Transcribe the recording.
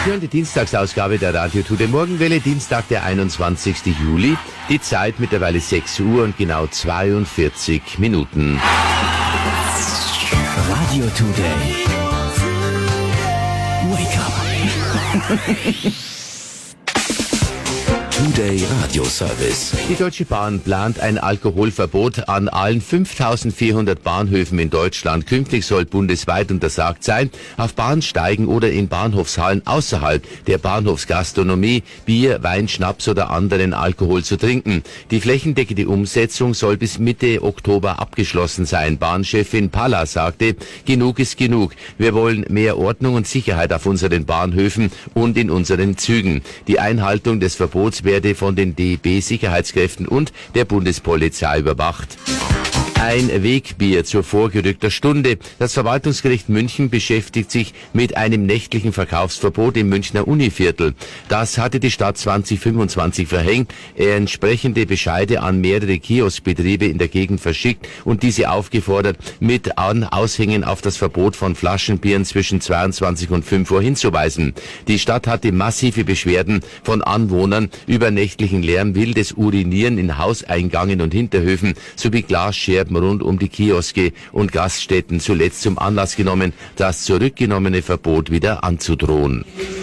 Hier die Dienstagsausgabe der Radio Tour der Morgenwelle, Dienstag, der 21. Juli. Die Zeit mittlerweile 6 Uhr und genau 42 Minuten. Radio Today. Wake up. Today Radio Service. Die Deutsche Bahn plant ein Alkoholverbot an allen 5400 Bahnhöfen in Deutschland. Künftig soll bundesweit untersagt sein, auf Bahnsteigen oder in Bahnhofshallen außerhalb der Bahnhofsgastronomie Bier, Wein, Schnaps oder anderen Alkohol zu trinken. Die flächendeckende Umsetzung soll bis Mitte Oktober abgeschlossen sein. Bahnchefin Palla sagte, genug ist genug. Wir wollen mehr Ordnung und Sicherheit auf unseren Bahnhöfen und in unseren Zügen. Die Einhaltung des Verbots werde von den DB-Sicherheitskräften und der Bundespolizei überwacht. Ein Wegbier zur vorgerückter Stunde. Das Verwaltungsgericht München beschäftigt sich mit einem nächtlichen Verkaufsverbot im Münchner Univiertel. Das hatte die Stadt 2025 verhängt, entsprechende Bescheide an mehrere Kioskbetriebe in der Gegend verschickt und diese aufgefordert, mit Aushängen auf das Verbot von Flaschenbieren zwischen 22 und 5 Uhr hinzuweisen. Die Stadt hatte massive Beschwerden von Anwohnern über nächtlichen Lärm, wildes Urinieren in Hauseingangen und Hinterhöfen sowie Glasscherben rund um die Kioske und Gaststätten zuletzt zum Anlass genommen, das zurückgenommene Verbot wieder anzudrohen.